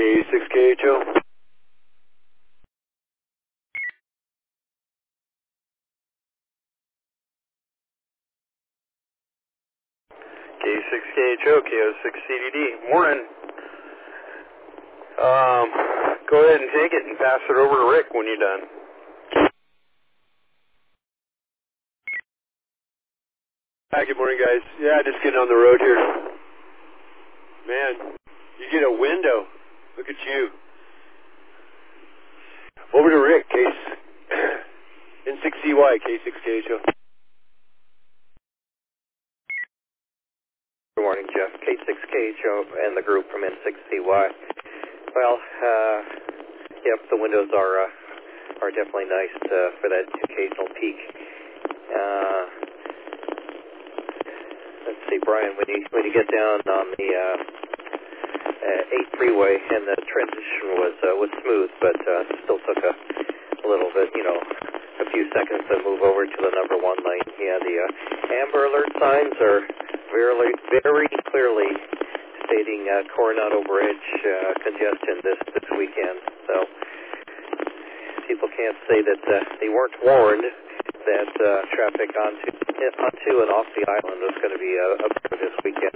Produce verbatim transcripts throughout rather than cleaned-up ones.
K six K H O. K six K H O, K O six C D D. Morning. Um, go ahead and take it and pass it over to Rick when you're done. Hi, good morning, guys. Yeah, just getting on the road here. Man, you get a window. Look at you. Over to Rick, case N six C Y, K six K H O. Good morning, Jeff. K six K H O and the group from N six C Y. Well, uh, yep, the windows are uh, are definitely nice uh, for that occasional peak. Uh, let's see, Brian, when you when you get down on the uh, uh, eight freeway, and the transition was uh, was smooth, but uh, still took a, a little bit, you know, a few seconds to move over to the number one lane. Yeah, the uh, amber alert signs are very very clearly stating uh, Coronado Bridge uh, congestion this this weekend. So people can't say that uh, they weren't warned that uh, traffic onto onto and off the island was going to be a, a bit this weekend.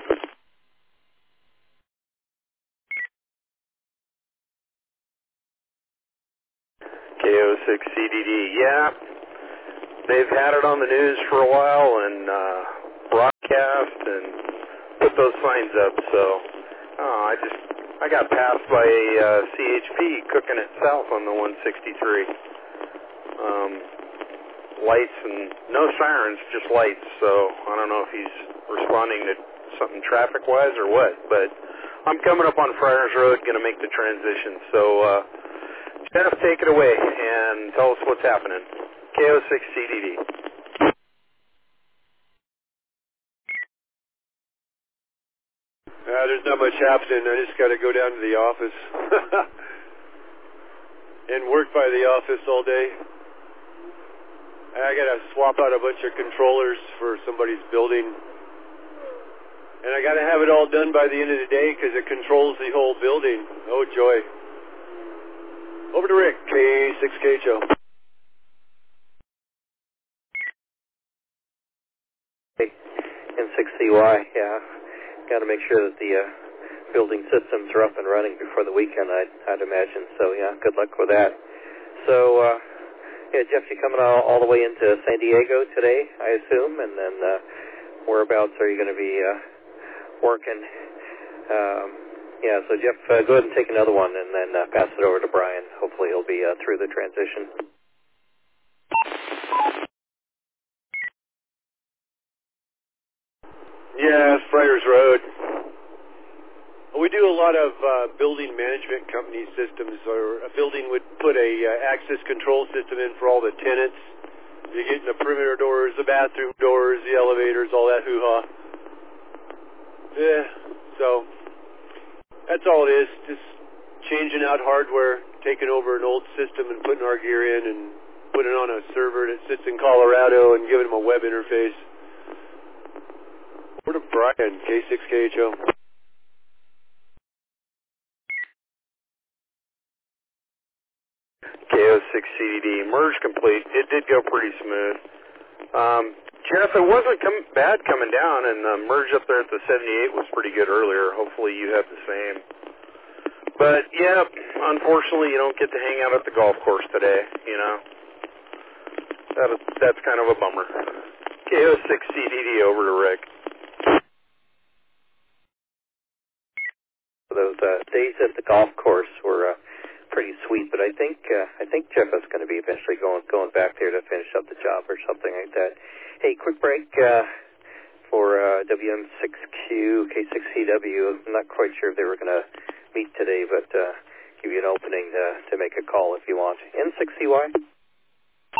K O six C D D. Yeah, they've had it on the news for a while and uh, broadcast and put those signs up. So oh, I just I got passed by a uh, C H P cooking it south on the one sixty-three. Um, lights and no sirens, just lights. So I don't know if he's responding to something traffic-wise or what. But I'm coming up on Friars Road, going to make the transition. So uh, Jeff, take it away and tell us what's happening. K O six C D D. Uh, there's not much happening. I just got to go down to the office and work by the office all day. I got to swap out a bunch of controllers for somebody's building. And I got to have it all done by the end of the day because it controls the whole building. Oh, joy. Over to Rick, K six K H O. N six C Y, yeah. Got to make sure that the uh, building systems are up and running before the weekend, I'd, I'd imagine. So, yeah, good luck with that. So, uh, yeah, Jeff, you coming all, all the way into San Diego today, I assume? And then uh, whereabouts are you going to be uh, working? Um, yeah, so, Jeff, uh, go ahead and take another one and then uh, pass it over to Brian. Hopefully he'll be uh, through the transition. Yeah, Friars Road. We do a lot of uh, building management company systems, or a building would put a uh, access control system in for all the tenants. You get in the perimeter doors, the bathroom doors, the elevators, all that hoo-ha. Yeah, so that's all it is, just changing out hardware, taking over an old system and putting our gear in and putting it on a server that sits in Colorado and giving them a web interface. Over to Brian, K six K H O. K O six C D D. Merge complete. It did go pretty smooth. Um, Jeff, it wasn't com- bad coming down, and the merge up there at the seventy-eight was pretty good earlier. Hopefully you have the same. But, yeah, unfortunately you don't get to hang out at the golf course today, you know. That is, that's kind of a bummer. K O six C D D over to Rick. Those uh, days at the golf course were uh, pretty sweet, but I think uh, I think Jeff is going to be eventually going going back there to finish up the job or something like that. Hey, quick break uh, for uh, W M six Q K six C W. I'm not quite sure if they were going to meet today, but uh, give you an opening to, to make a call if you want. N six C Y.